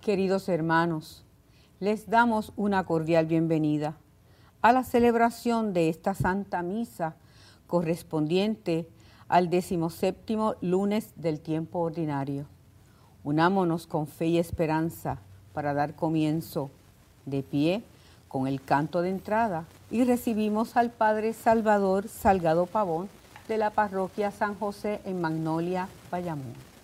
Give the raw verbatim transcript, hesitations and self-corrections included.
Queridos hermanos, les damos una cordial bienvenida a la celebración de esta Santa Misa correspondiente al decimoséptimo lunes del tiempo ordinario. Unámonos con fe y esperanza para dar comienzo de pie con el canto de entrada y recibimos al Padre Salvador Salgado Pavón de la parroquia San José en Magnolia, Bayamón.